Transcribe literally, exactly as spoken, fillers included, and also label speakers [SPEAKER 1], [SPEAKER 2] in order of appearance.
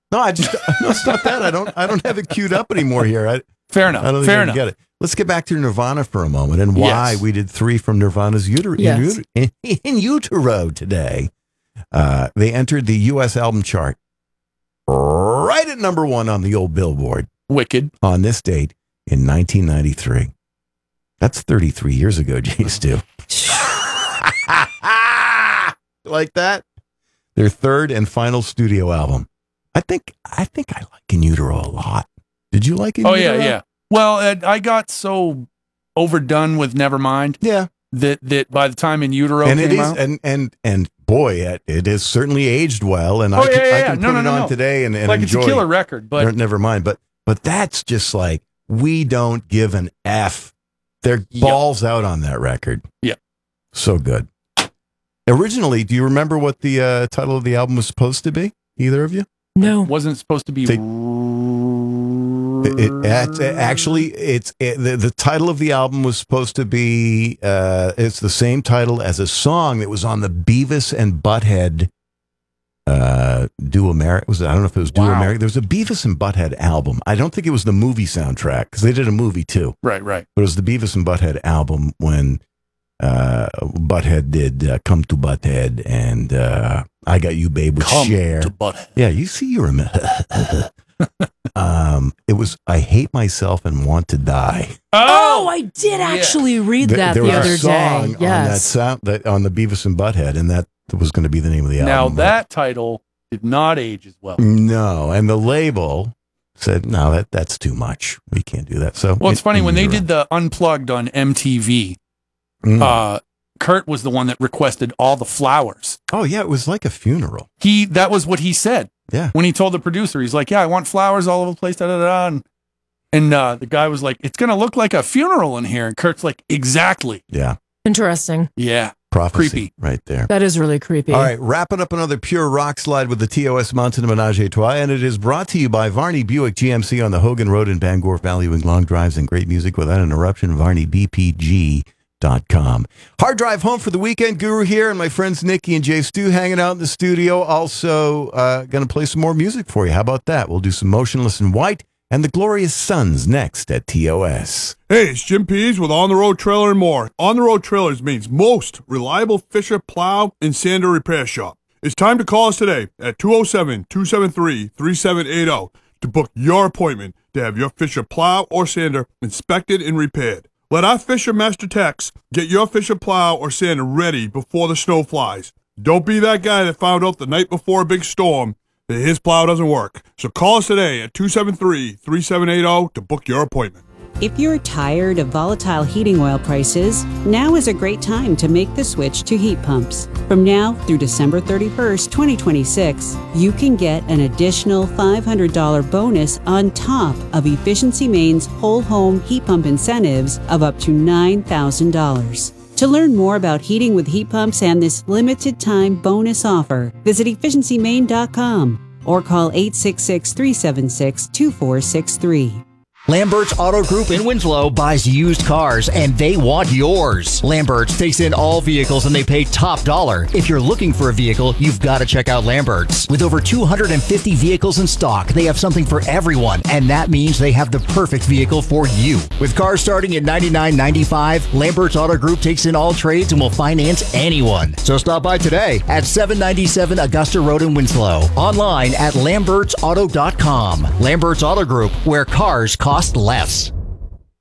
[SPEAKER 1] No, I just no, it's not that. I don't. I don't have it queued up anymore here. I,
[SPEAKER 2] Fair enough.
[SPEAKER 1] I don't think
[SPEAKER 2] Fair
[SPEAKER 1] I
[SPEAKER 2] enough.
[SPEAKER 1] get it. Let's get back to Nirvana for a moment and why
[SPEAKER 2] Yes.
[SPEAKER 1] we did three from Nirvana's utero,
[SPEAKER 3] Yes.
[SPEAKER 1] in, in, in utero today. Uh, they entered the U S album chart right at number one on the old Billboard
[SPEAKER 2] Wicked.
[SPEAKER 1] on this date in nineteen ninety-three. That's thirty-three years ago, Jay Stu. Like that? Their third and final studio album. I think I think I like In Utero a lot. Did you like In
[SPEAKER 2] Oh,
[SPEAKER 1] Utero?
[SPEAKER 2] yeah, yeah. Well, uh, I got so overdone with Nevermind
[SPEAKER 1] Yeah.
[SPEAKER 2] that, that by the time In Utero
[SPEAKER 1] And
[SPEAKER 2] came
[SPEAKER 1] it is
[SPEAKER 2] out.
[SPEAKER 1] and and and boy, it, it is certainly aged well and
[SPEAKER 2] Oh,
[SPEAKER 1] I can,
[SPEAKER 2] yeah, yeah,
[SPEAKER 1] I
[SPEAKER 2] yeah.
[SPEAKER 1] can
[SPEAKER 2] No,
[SPEAKER 1] put
[SPEAKER 2] no,
[SPEAKER 1] it
[SPEAKER 2] no,
[SPEAKER 1] on
[SPEAKER 2] no.
[SPEAKER 1] today and, and
[SPEAKER 2] like
[SPEAKER 1] enjoy
[SPEAKER 2] it's a killer record, but
[SPEAKER 1] never mind. But but that's just like we don't give an F. They're
[SPEAKER 2] Yep.
[SPEAKER 1] balls out on that record.
[SPEAKER 2] Yeah.
[SPEAKER 1] So good. Originally, do you remember what the uh, title of the album was supposed to be? Either of you?
[SPEAKER 3] No.
[SPEAKER 2] wasn't supposed to be.
[SPEAKER 1] They- It, it, act- actually, it's it, the, the title of the album was supposed to be. Uh, it's the same title as a song that was on the Beavis and Butthead. Uh, Do America was it, I don't know if it was Do
[SPEAKER 2] Wow.
[SPEAKER 1] America. There was a Beavis and Butthead album. I don't think it was the movie soundtrack because they did a movie too.
[SPEAKER 2] Right, right.
[SPEAKER 1] But it was the Beavis and Butthead album when uh, Butthead did uh, "Come to Butthead" and uh, "I Got You, Babe" with
[SPEAKER 2] Come
[SPEAKER 1] Cher.
[SPEAKER 2] to Butthead.
[SPEAKER 1] Yeah, you see, you remember. um, it was "I Hate Myself and Want to Die."
[SPEAKER 3] Oh, I did actually read
[SPEAKER 1] Th-
[SPEAKER 3] that
[SPEAKER 1] there
[SPEAKER 3] the
[SPEAKER 1] was
[SPEAKER 3] other
[SPEAKER 1] a song
[SPEAKER 3] day.
[SPEAKER 1] on that
[SPEAKER 3] Yes.
[SPEAKER 1] sound that on the Beavis and Butthead, and that was going to be the name of the
[SPEAKER 2] Now
[SPEAKER 1] album.
[SPEAKER 2] that title did not age as well.
[SPEAKER 1] no, and the label said, "No, that that's too much. We can't do that." So,
[SPEAKER 2] Well, it's
[SPEAKER 1] it-
[SPEAKER 2] funny when they
[SPEAKER 1] you're
[SPEAKER 2] did the Unplugged on M T V.
[SPEAKER 1] right. Mm.
[SPEAKER 2] Uh, Kurt was the one that requested all the flowers.
[SPEAKER 1] oh yeah, it was like a funeral.
[SPEAKER 2] He that was what he said
[SPEAKER 1] Yeah,
[SPEAKER 2] when he told the producer. He's like, "Yeah, I want flowers all over the place." Da da da. And, and uh, the guy was like, "It's gonna look like a funeral in here." And Kurt's like, "Exactly.
[SPEAKER 1] yeah,
[SPEAKER 3] Interesting.
[SPEAKER 2] Yeah,
[SPEAKER 1] prophecy
[SPEAKER 2] Creepy.
[SPEAKER 1] right there.
[SPEAKER 3] That is really creepy.
[SPEAKER 1] All right, wrapping up another pure rock slide with the T O S Mountain Menage a Trois, and it is brought to you by Varney Buick G M C on the Hogan Road in Bangor, valuing long drives and great music without interruption. Varney B P G dot com. Hard drive home for the weekend guru here, and my friends Nikki and Jay Stu hanging out in the studio. Also, uh, going to play some more music for you. How about that? We'll do some Motionless in White and the Glorious Sons next at T O S.
[SPEAKER 4] Hey, it's Jim Pease with On the Road Trailer and More. On the Road Trailers means most reliable Fisher plow and sander repair shop. It's time to call us today at two oh seven, two seven three, three seven eight oh to book your appointment to have your Fisher plow or sander inspected and repaired. Let our Fisher Master Techs get your Fisher plow or sander ready before the snow flies. Don't be that guy that found out the night before a big storm that his plow doesn't work. So call us today at two seven three, three seven eight oh to book your appointment.
[SPEAKER 5] If you're tired of volatile heating oil prices, now is a great time to make the switch to heat pumps. From now through December thirty-first, twenty twenty-six, you can get an additional five hundred dollars bonus on top of Efficiency Maine's whole home heat pump incentives of up to nine thousand dollars. To learn more about heating with heat pumps and this limited time bonus offer, visit efficiency maine dot com or call eight six six, three seven six, two four six three.
[SPEAKER 6] Lambert's Auto Group in Winslow buys used cars, and they want yours. Lambert's takes in all vehicles, and they pay top dollar. If you're looking for a vehicle, you've got to check out Lambert's. With over two hundred fifty vehicles in stock, they have something for everyone, and that means they have the perfect vehicle for you. With cars starting at ninety-nine ninety-five, Lambert's Auto Group takes in all trades and will finance anyone. So stop by today at seven ninety-seven Augusta Road in Winslow. Online at lamberts auto dot com. Lambert's Auto Group, where cars cost less.